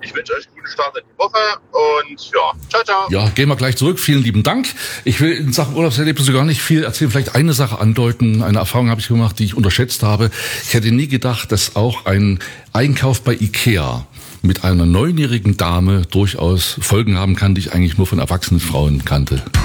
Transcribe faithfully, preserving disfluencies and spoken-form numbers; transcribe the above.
Ich wünsche euch einen guten Start in die Woche und ja, ciao, ciao. Ja, gehen wir gleich zurück. Vielen lieben Dank. Ich will in Sachen Urlaubserlebnisse gar nicht viel erzählen. Vielleicht eine Sache andeuten. Eine Erfahrung habe ich gemacht, die ich unterschätzt habe. Ich hätte nie gedacht, dass auch ein Einkauf bei Ikea mit einer neunjährigen Dame durchaus Folgen haben kann, die ich eigentlich nur von erwachsenen Frauen kannte.